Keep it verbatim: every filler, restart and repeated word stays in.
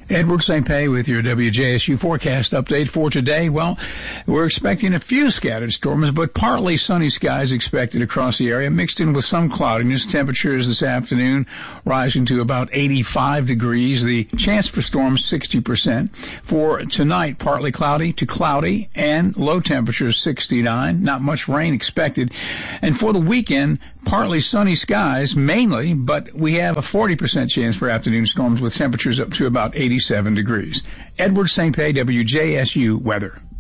Edward Saint Pé with your W J S U forecast update for today. Well, we're expecting a few scattered storms, but partly sunny skies expected across the area, mixed in with some cloudiness. Temperatures this afternoon rising to about eighty-five degrees. The chance for storms, sixty percent. For tonight, partly cloudy to cloudy and low temperatures, sixty-nine. Not much rain expected. And for the weekend, partly sunny skies, mainly, but we have a forty percent chance for afternoon storms with temperatures up to about eighty-seven degrees. Edward Saint Pé, W J S U Weather.